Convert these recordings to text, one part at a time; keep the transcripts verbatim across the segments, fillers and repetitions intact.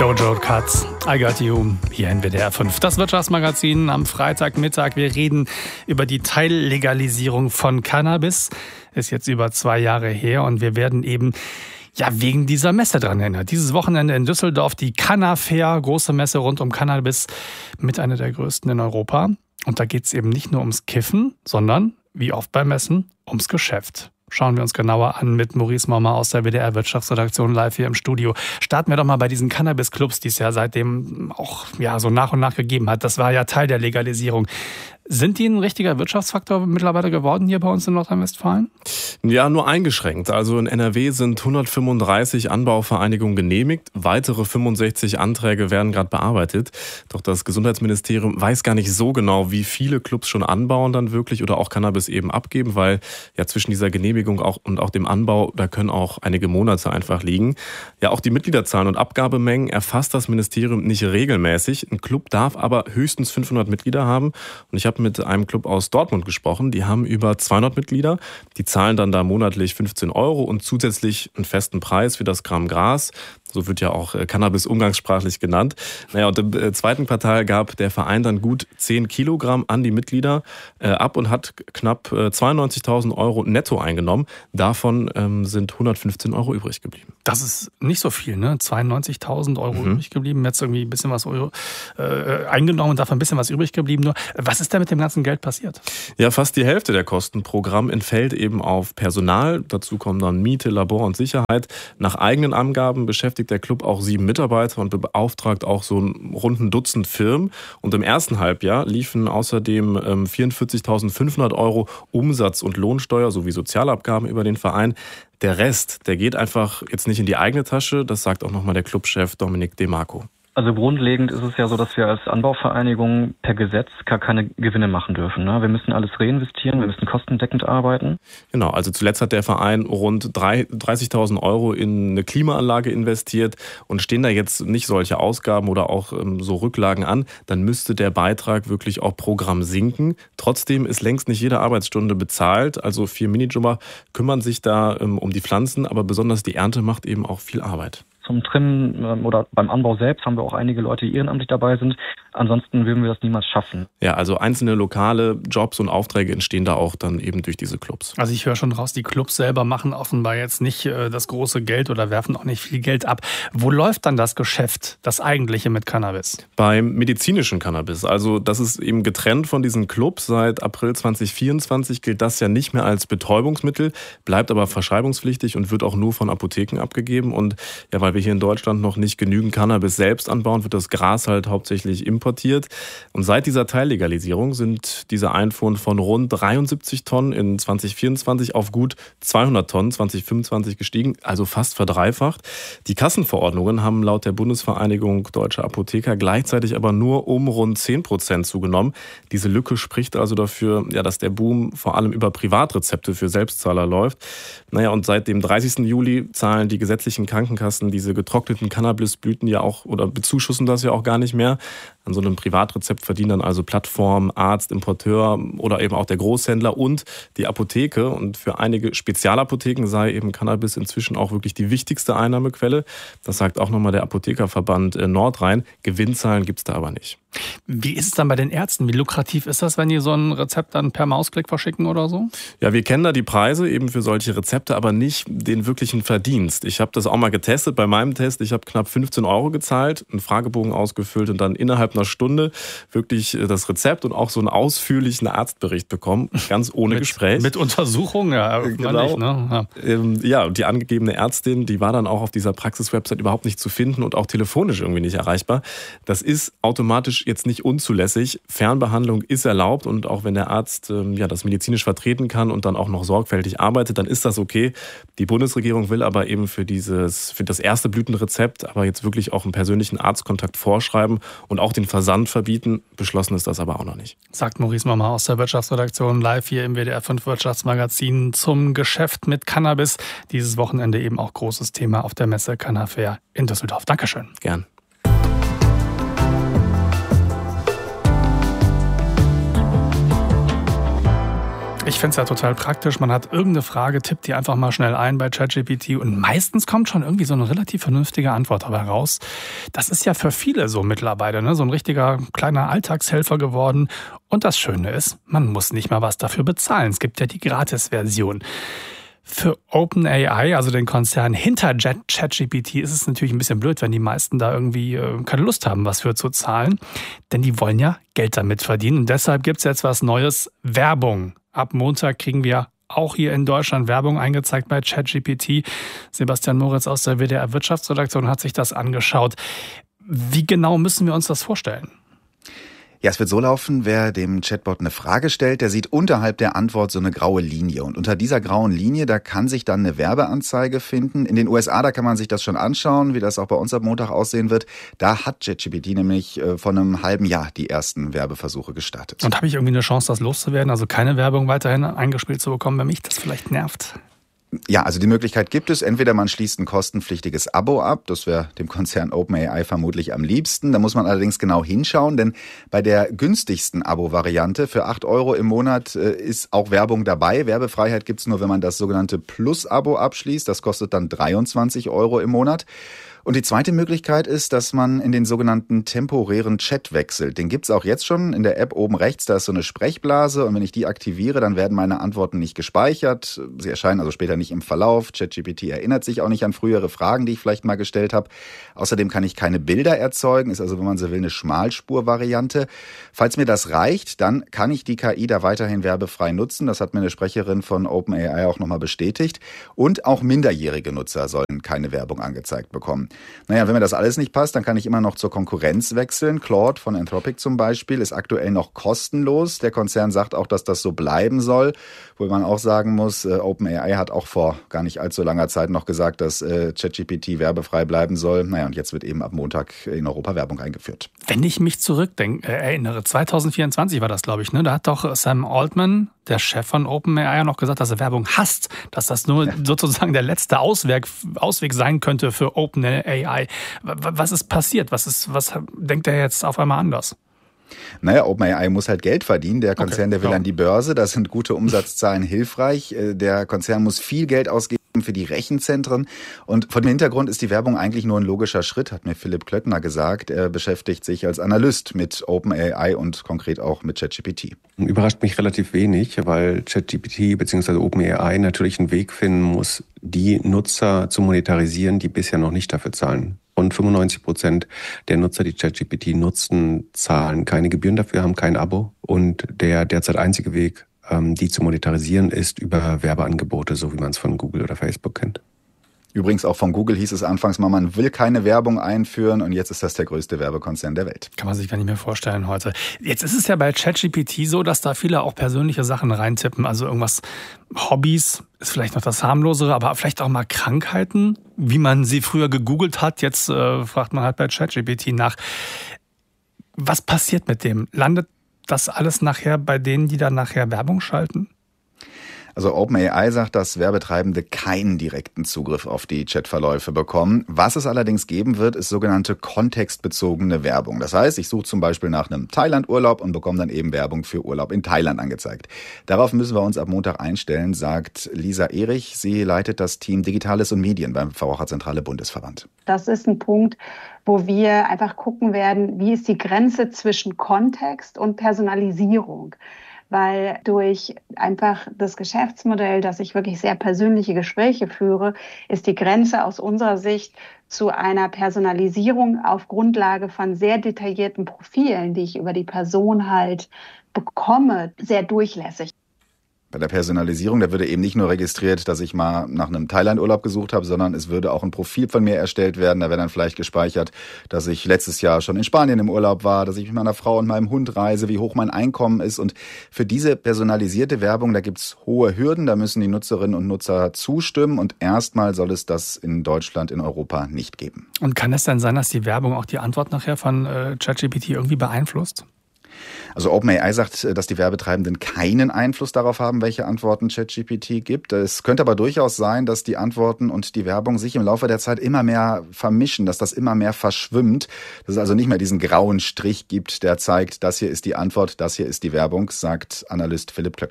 Doja Cat, I Got You, hier in W D R fünf. Das Wirtschaftsmagazin am Freitagmittag. Wir reden über die Teillegalisierung von Cannabis. Ist jetzt über zwei Jahre her und wir werden eben ja wegen dieser Messe dran erinnert. Dieses Wochenende in Düsseldorf die Canna-Fair, große Messe rund um Cannabis, mit einer der größten in Europa. Und da geht es eben nicht nur ums Kiffen, sondern, wie oft bei Messen, ums Geschäft. Schauen wir uns genauer an mit Maurice Mommer aus der W D R-Wirtschaftsredaktion live hier im Studio. Starten wir doch mal bei diesen Cannabis-Clubs, die es ja seitdem auch ja, so nach und nach gegeben hat. Das war ja Teil der Legalisierung. Sind die ein richtiger Wirtschaftsfaktor mittlerweile geworden hier bei uns in Nordrhein-Westfalen? Ja, nur eingeschränkt. Also in N R W sind hundertfünfunddreißig Anbauvereinigungen genehmigt. Weitere fünfundsechzig Anträge werden gerade bearbeitet. Doch das Gesundheitsministerium weiß gar nicht so genau, wie viele Clubs schon anbauen dann wirklich oder auch Cannabis eben abgeben, weil ja zwischen dieser Genehmigung auch und auch dem Anbau, da können auch einige Monate einfach liegen. Ja, auch die Mitgliederzahlen und Abgabemengen erfasst das Ministerium nicht regelmäßig. Ein Club darf aber höchstens fünfhundert Mitglieder haben. Und ich habe mit einem Club aus Dortmund gesprochen. Die haben über zweihundert Mitglieder. Die zahlen dann da monatlich fünfzehn Euro und zusätzlich einen festen Preis für das Gramm Gras. So wird ja auch Cannabis umgangssprachlich genannt. Naja, und im zweiten Quartal gab der Verein dann gut zehn Kilogramm an die Mitglieder äh, ab und hat knapp äh, zweiundneunzigtausend Euro netto eingenommen. Davon ähm, sind hundertfünfzehn Euro übrig geblieben. Das ist nicht so viel, ne? zweiundneunzigtausend Euro mhm. übrig geblieben. Jetzt irgendwie ein bisschen was Euro, äh, eingenommen und davon ein bisschen was übrig geblieben. Nur, was ist da mit dem ganzen Geld passiert? Ja, fast die Hälfte der Kosten pro Gramm entfällt eben auf Personal. Dazu kommen dann Miete, Labor und Sicherheit. Nach eigenen Angaben beschäftigt der Club auch sieben Mitarbeiter und beauftragt auch so ein runden Dutzend Firmen. Und im ersten Halbjahr liefen außerdem ähm, vierundvierzigtausendfünfhundert Euro Umsatz- und Lohnsteuer sowie Sozialabgaben über den Verein. Der Rest, der geht einfach jetzt nicht in die eigene Tasche. Das sagt auch nochmal der Clubchef Dominik DeMarco. Also grundlegend ist es ja so, dass wir als Anbauvereinigung per Gesetz gar keine Gewinne machen dürfen. Ne? Wir müssen alles reinvestieren, wir müssen kostendeckend arbeiten. Genau, also zuletzt hat der Verein rund dreißigtausend Euro in eine Klimaanlage investiert und stehen da jetzt nicht solche Ausgaben oder auch ähm, so Rücklagen an, dann müsste der Beitrag wirklich auch pro Gramm sinken. Trotzdem ist längst nicht jede Arbeitsstunde bezahlt, also vier Minijobber kümmern sich da ähm, um die Pflanzen, aber besonders die Ernte macht eben auch viel Arbeit. Zum Trimmen oder beim Anbau selbst haben wir auch einige Leute, die ehrenamtlich dabei sind. Ansonsten würden wir das niemals schaffen. Ja, also einzelne lokale Jobs und Aufträge entstehen da auch dann eben durch diese Clubs. Also ich höre schon raus, die Clubs selber machen offenbar jetzt nicht das große Geld oder werfen auch nicht viel Geld ab. Wo läuft dann das Geschäft, das eigentliche mit Cannabis? Beim medizinischen Cannabis. Also das ist eben getrennt von diesen Clubs. Seit April zweitausendvierundzwanzig gilt das ja nicht mehr als Betäubungsmittel, bleibt aber verschreibungspflichtig und wird auch nur von Apotheken abgegeben. Und ja, weil wir hier in Deutschland noch nicht genügend Cannabis selbst anbauen, wird das Gras halt hauptsächlich importiert. Und seit dieser Teillegalisierung sind diese Einfuhren von rund dreiundsiebzig Tonnen in zweitausendvierundzwanzig auf gut zweihundert Tonnen zweitausendfünfundzwanzig gestiegen, also fast verdreifacht. Die Kassenverordnungen haben laut der Bundesvereinigung Deutscher Apotheker gleichzeitig aber nur um rund zehn Prozent zugenommen. Diese Lücke spricht also dafür, ja, dass der Boom vor allem über Privatrezepte für Selbstzahler läuft. Naja, und seit dem dreißigsten Juli zahlen die gesetzlichen Krankenkassen diese getrockneten Cannabisblüten ja auch oder bezuschussen das ja auch gar nicht mehr. An so einem Privatrezept verdienen dann also Plattform, Arzt, Importeur oder eben auch der Großhändler und die Apotheke. Und für einige Spezialapotheken sei eben Cannabis inzwischen auch wirklich die wichtigste Einnahmequelle. Das sagt auch nochmal der Apothekerverband Nordrhein. Gewinnzahlen gibt es da aber nicht. Wie ist es dann bei den Ärzten? Wie lukrativ ist das, wenn die so ein Rezept dann per Mausklick verschicken oder so? Ja, wir kennen da die Preise eben für solche Rezepte, aber nicht den wirklichen Verdienst. Ich habe das auch mal getestet bei meinem Test. Ich habe knapp fünfzehn Euro gezahlt, einen Fragebogen ausgefüllt und dann innerhalb einer Stunde wirklich das Rezept und auch so einen ausführlichen Arztbericht bekommen, ganz ohne mit, Gespräch. Mit Untersuchung, ja. Genau. Nicht, ne? Ja. Ähm, ja, und die angegebene Ärztin, die war dann auch auf dieser Praxis-Website überhaupt nicht zu finden und auch telefonisch irgendwie nicht erreichbar. Das ist automatisch jetzt nicht unzulässig. Fernbehandlung ist erlaubt und auch wenn der Arzt ähm, ja, das medizinisch vertreten kann und dann auch noch sorgfältig arbeitet, dann ist das okay. Die Bundesregierung will aber eben für dieses, für das erste Blütenrezept aber jetzt wirklich auch einen persönlichen Arztkontakt vorschreiben und auch den Versand verbieten. Beschlossen ist das aber auch noch nicht. Sagt Maurice Mommer aus der Wirtschaftsredaktion live hier im W D R fünf Wirtschaftsmagazin zum Geschäft mit Cannabis. Dieses Wochenende eben auch großes Thema auf der Messe Canna-Fair in Düsseldorf. Dankeschön. Gern. Ich finde es ja total praktisch. Man hat irgendeine Frage, tippt die einfach mal schnell ein bei ChatGPT und meistens kommt schon irgendwie so eine relativ vernünftige Antwort dabei raus. Das ist ja für viele so mittlerweile, ne? So ein richtiger kleiner Alltagshelfer geworden. Und das Schöne ist, man muss nicht mal was dafür bezahlen. Es gibt ja die Gratis-Version. Für OpenAI, also den Konzern hinter ChatGPT, ist es natürlich ein bisschen blöd, wenn die meisten da irgendwie äh, keine Lust haben, was für zu zahlen. Denn die wollen ja Geld damit verdienen. Und deshalb gibt es jetzt was Neues, Werbung. Ab Montag kriegen wir auch hier in Deutschland Werbung eingezeigt bei ChatGPT. Sebastian Moritz aus der W D R Wirtschaftsredaktion hat sich das angeschaut. Wie genau müssen wir uns das vorstellen? Ja, es wird so laufen, wer dem Chatbot eine Frage stellt, der sieht unterhalb der Antwort so eine graue Linie. Und unter dieser grauen Linie, da kann sich dann eine Werbeanzeige finden. In den U S A, da kann man sich das schon anschauen, wie das auch bei uns am Montag aussehen wird. Da hat ChatGPT nämlich vor einem halben Jahr die ersten Werbeversuche gestartet. Und habe ich irgendwie eine Chance, das loszuwerden? Also keine Werbung weiterhin eingespielt zu bekommen, wenn mich das vielleicht nervt? Ja, also die Möglichkeit gibt es. Entweder man schließt ein kostenpflichtiges Abo ab. Das wäre dem Konzern OpenAI vermutlich am liebsten. Da muss man allerdings genau hinschauen, denn bei der günstigsten Abo-Variante für acht Euro im Monat ist auch Werbung dabei. Werbefreiheit gibt's nur, wenn man das sogenannte Plus-Abo abschließt. Das kostet dann dreiundzwanzig Euro im Monat. Und die zweite Möglichkeit ist, dass man in den sogenannten temporären Chat wechselt. Den gibt's auch jetzt schon in der App oben rechts. Da ist so eine Sprechblase und wenn ich die aktiviere, dann werden meine Antworten nicht gespeichert. Sie erscheinen also später nicht im Verlauf. ChatGPT erinnert sich auch nicht an frühere Fragen, die ich vielleicht mal gestellt habe. Außerdem kann ich keine Bilder erzeugen. Ist also, wenn man so will, eine Schmalspur-Variante. Falls mir das reicht, dann kann ich die K I da weiterhin werbefrei nutzen. Das hat mir eine Sprecherin von OpenAI auch nochmal bestätigt. Und auch minderjährige Nutzer sollen keine Werbung angezeigt bekommen. Naja, wenn mir das alles nicht passt, dann kann ich immer noch zur Konkurrenz wechseln. Claude von Anthropic zum Beispiel ist aktuell noch kostenlos. Der Konzern sagt auch, dass das so bleiben soll. Wo man auch sagen muss, äh, OpenAI hat auch vor gar nicht allzu langer Zeit noch gesagt, dass äh, ChatGPT werbefrei bleiben soll. Naja, und jetzt wird eben ab Montag in Europa Werbung eingeführt. Wenn ich mich zurückdenke, äh, erinnere, zwanzig vierundzwanzig war das, glaube ich, ne? Da hat doch Sam Altman, der Chef von OpenAI, noch gesagt, dass er Werbung hasst, dass das nur ja. sozusagen der letzte Ausweg, Ausweg sein könnte für OpenAI. Was ist passiert? Was ist, was denkt er jetzt auf einmal anders? Naja, OpenAI muss halt Geld verdienen. Der Konzern, okay, der will ja. an die Börse. Da sind gute Umsatzzahlen hilfreich. Der Konzern muss viel Geld ausgeben für die Rechenzentren. Und vor dem Hintergrund ist die Werbung eigentlich nur ein logischer Schritt, hat mir Philipp Klöckner gesagt. Er beschäftigt sich als Analyst mit OpenAI und konkret auch mit ChatGPT. Überrascht mich relativ wenig, weil ChatGPT bzw. OpenAI natürlich einen Weg finden muss, die Nutzer zu monetarisieren, die bisher noch nicht dafür zahlen. Und fünfundneunzig Prozent der Nutzer, die ChatGPT nutzen, zahlen keine Gebühren dafür, haben kein Abo. Und der derzeit einzige Weg, die zu monetarisieren, ist über Werbeangebote, so wie man es von Google oder Facebook kennt. Übrigens auch von Google hieß es anfangs mal, man will keine Werbung einführen und jetzt ist das der größte Werbekonzern der Welt. Kann man sich gar nicht mehr vorstellen heute. Jetzt ist es ja bei ChatGPT so, dass da viele auch persönliche Sachen reintippen, also irgendwas, Hobbys ist vielleicht noch das harmlosere, aber vielleicht auch mal Krankheiten, wie man sie früher gegoogelt hat, jetzt äh, fragt man halt bei ChatGPT nach. Was passiert mit dem? Landet das alles nachher bei denen, die dann nachher Werbung schalten? Also OpenAI sagt, dass Werbetreibende keinen direkten Zugriff auf die Chatverläufe bekommen. Was es allerdings geben wird, ist sogenannte kontextbezogene Werbung. Das heißt, ich suche zum Beispiel nach einem Thailand-Urlaub und bekomme dann eben Werbung für Urlaub in Thailand angezeigt. Darauf müssen wir uns ab Montag einstellen, sagt Lisa Erich. Sie leitet das Team Digitales und Medien beim Verbraucherzentrale Bundesverband. Das ist ein Punkt, wo wir einfach gucken werden, wie ist die Grenze zwischen Kontext und Personalisierung. Weil durch einfach das Geschäftsmodell, dass ich wirklich sehr persönliche Gespräche führe, ist die Grenze aus unserer Sicht zu einer Personalisierung auf Grundlage von sehr detaillierten Profilen, die ich über die Person halt bekomme, sehr durchlässig. Bei der Personalisierung, da würde eben nicht nur registriert, dass ich mal nach einem Thailand-Urlaub gesucht habe, sondern es würde auch ein Profil von mir erstellt werden. Da wäre dann vielleicht gespeichert, dass ich letztes Jahr schon in Spanien im Urlaub war, dass ich mit meiner Frau und meinem Hund reise, wie hoch mein Einkommen ist. Und für diese personalisierte Werbung, da gibt's hohe Hürden. Da müssen die Nutzerinnen und Nutzer zustimmen. Und erstmal soll es das in Deutschland, in Europa nicht geben. Und kann es dann sein, dass die Werbung auch die Antwort nachher von äh, ChatGPT irgendwie beeinflusst? Also OpenAI sagt, dass die Werbetreibenden keinen Einfluss darauf haben, welche Antworten ChatGPT gibt. Es könnte aber durchaus sein, dass die Antworten und die Werbung sich im Laufe der Zeit immer mehr vermischen, dass das immer mehr verschwimmt, dass es also nicht mehr diesen grauen Strich gibt, der zeigt, das hier ist die Antwort, das hier ist die Werbung, sagt Analyst Philipp Klöckner.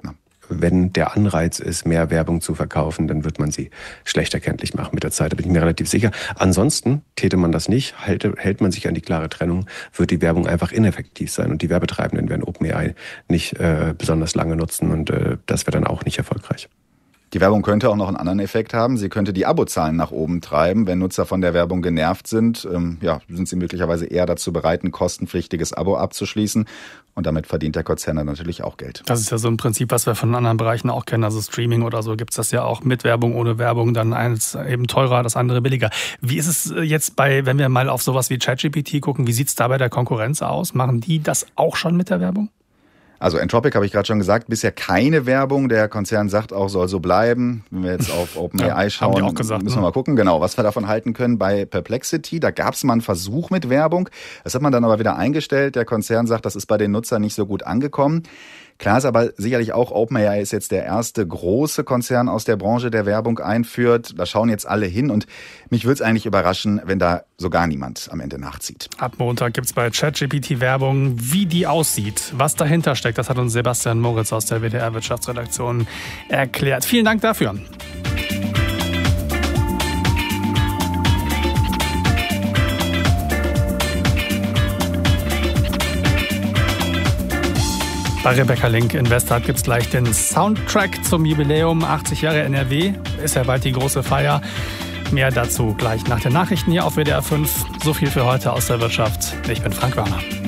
wenn der Anreiz ist, mehr Werbung zu verkaufen, dann wird man sie schlecht erkenntlich machen mit der Zeit. Da bin ich mir relativ sicher. Ansonsten täte man das nicht, hält, hält man sich an die klare Trennung, wird die Werbung einfach ineffektiv sein und die Werbetreibenden werden OpenAI nicht äh, besonders lange nutzen und äh, das wäre dann auch nicht erfolgreich. Die Werbung könnte auch noch einen anderen Effekt haben. Sie könnte die Abozahlen nach oben treiben. Wenn Nutzer von der Werbung genervt sind, ähm, ja, sind sie möglicherweise eher dazu bereit, ein kostenpflichtiges Abo abzuschließen. Und damit verdient der Konzern dann natürlich auch Geld. Das ist ja so ein Prinzip, was wir von anderen Bereichen auch kennen. Also Streaming oder so gibt es das ja auch mit Werbung, ohne Werbung. Dann eins eben teurer, das andere billiger. Wie ist es jetzt bei, wenn wir mal auf sowas wie ChatGPT gucken, wie sieht es da bei der Konkurrenz aus? Machen die das auch schon mit der Werbung? Also Anthropic habe ich gerade schon gesagt, bisher keine Werbung. Der Konzern sagt auch, soll so bleiben. Wenn wir jetzt auf OpenAI ja, schauen, haben die auch gesagt, müssen wir ne? mal gucken, genau, was wir davon halten können. Bei Perplexity, da gab es mal einen Versuch mit Werbung. Das hat man dann aber wieder eingestellt. Der Konzern sagt, das ist bei den Nutzern nicht so gut angekommen. Klar ist aber sicherlich auch, OpenAI ist jetzt der erste große Konzern aus der Branche, der Werbung einführt. Da schauen jetzt alle hin und mich würde es eigentlich überraschen, wenn da so gar niemand am Ende nachzieht. Ab Montag gibt es bei ChatGPT Werbung. Wie die aussieht, was dahinter steckt, das hat uns Sebastian Moritz aus der W D R-Wirtschaftsredaktion erklärt. Vielen Dank dafür. Bei Rebecca Link Investment gibt es gleich den Soundtrack zum Jubiläum achtzig Jahre N R W. Ist ja bald die große Feier. Mehr dazu gleich nach den Nachrichten hier auf W D R fünf. So viel für heute aus der Wirtschaft. Ich bin Frank Werner.